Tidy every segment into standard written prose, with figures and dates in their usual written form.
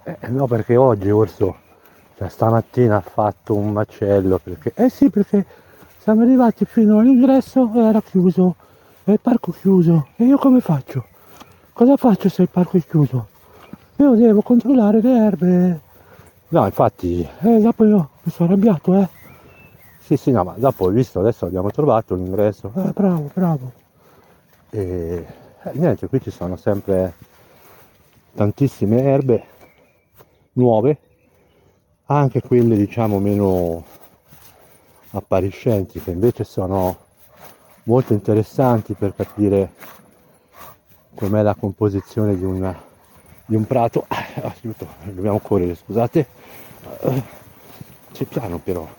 No, perché oggi Orso, cioè stamattina ha fatto un macello perché. Eh sì, perché siamo arrivati fino all'ingresso e era chiuso, e il parco chiuso. E io come faccio? Cosa faccio se il parco è chiuso? Io devo controllare le erbe. No, infatti, dopo io mi sono arrabbiato, eh. Sì, sì, no, ma dopo ho visto, adesso abbiamo trovato l'ingresso. Bravo, bravo. E niente, qui ci sono sempre tantissime erbe nuove, anche quelle diciamo meno appariscenti, che invece sono molto interessanti per capire com'è la composizione di un prato. Aiuto, dobbiamo correre, scusate. C'è piano però.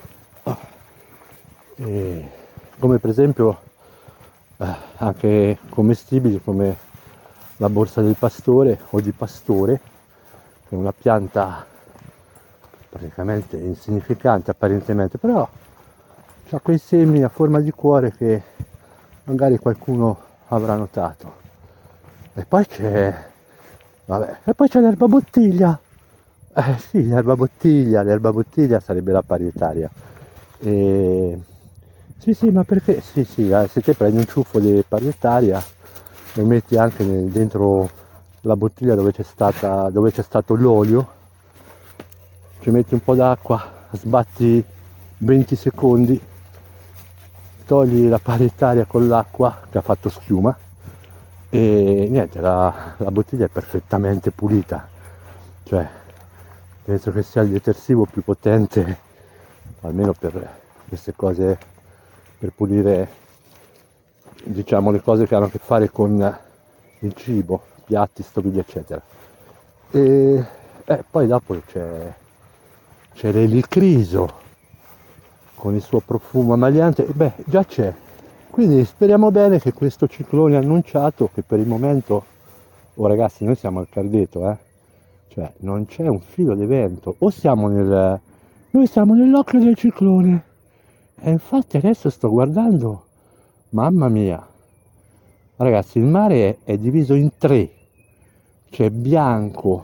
E come per esempio anche commestibili come la borsa del pastore o di pastore, che è una pianta praticamente insignificante apparentemente, però ha quei semi a forma di cuore che magari qualcuno avrà notato. E poi c'è, vabbè, e poi c'è l'erba bottiglia. Sì, l'erba bottiglia sarebbe la parietaria. E sì, sì, ma perché? Sì, sì, se te prendi un ciuffo di parietaria, lo metti anche dentro la bottiglia dove c'è stato l'olio, ci metti un po' d'acqua, sbatti 20 secondi, togli la parietaria con l'acqua che ha fatto schiuma e niente, la bottiglia è perfettamente pulita. Cioè, penso che sia il detersivo più potente, almeno per queste cose, per pulire, diciamo, le cose che hanno a che fare con il cibo, piatti, stoviglie, eccetera. E poi dopo c'è l'elicriso con il suo profumo ammagliante, e beh, già c'è. Quindi speriamo bene che questo ciclone annunciato, che per il momento, oh ragazzi, noi siamo al Cardeto, cioè non c'è un filo di vento, noi siamo nell'occhio del ciclone. E infatti adesso sto guardando, mamma mia, ragazzi, il mare è diviso in tre, c'è bianco,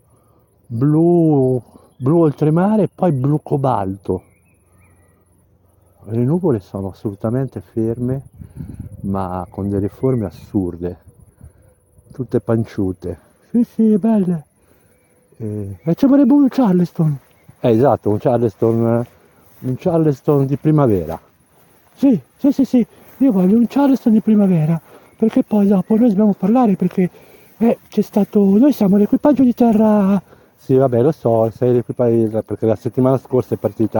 blu, blu oltremare e poi blu cobalto. Le nuvole sono assolutamente ferme, ma con delle forme assurde, tutte panciute. Sì, sì, belle. E ci vorrebbe un Charleston. Esatto, un Charleston di primavera. Sì, sì, sì, sì, io voglio un Charleston di primavera, perché poi dopo noi dobbiamo parlare, perché c'è stato, noi siamo l'equipaggio di terra. Sì, vabbè, lo so, sei l'equipaggio, perché la settimana scorsa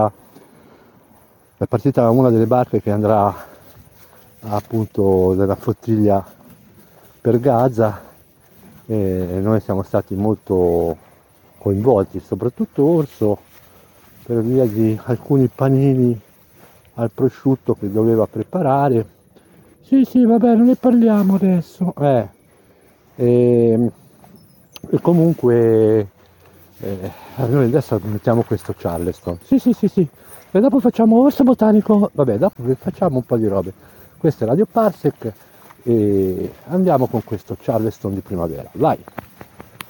è partita una delle barche che andrà appunto della flottiglia per Gaza e noi siamo stati molto coinvolti, soprattutto Orso, per via di alcuni panini al prosciutto che doveva preparare. Sì, sì, vabbè, non ne parliamo adesso. E, e comunque noi adesso mettiamo questo Charleston. Sì, sì, sì, sì. E dopo facciamo orso botanico. Vabbè, dopo facciamo un po' di robe. Questa è Radio Parsec e andiamo con questo Charleston di primavera. Vai!